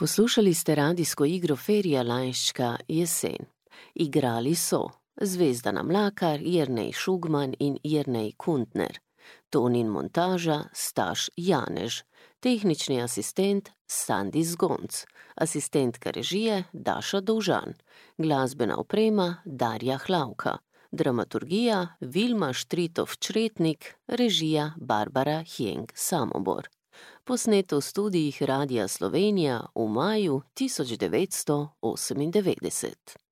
Poslušali ste radijsko igro Ferija Laščka Jesen. Igrali so Zvezdana Mlakar, Jernej Šugman in Jernej Kuntner. Ton in montaža Staš Janež. Tehnični asistent Sandi Zgonc. Asistentka režije Daša Dovžan. Glasbena oprema Darja Hlavka. Dramaturgija Vilma Štritov-Čretnik. Režija Barbara Hjeng Samobor. Posneto v studijih Radia Slovenija v maju 1998.